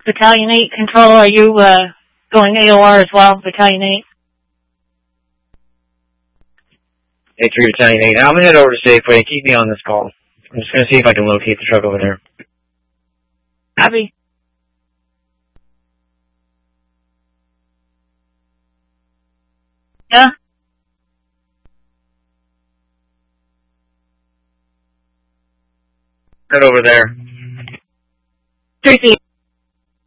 Battalion 8 control. Are you going AOR as well, Battalion 8? 8-3 Battalion 8. I'm going to head over to Safeway. Keep me on this call. I'm just going to see if I can locate the truck over there. Copy. Yeah? Head over there. 3 feet.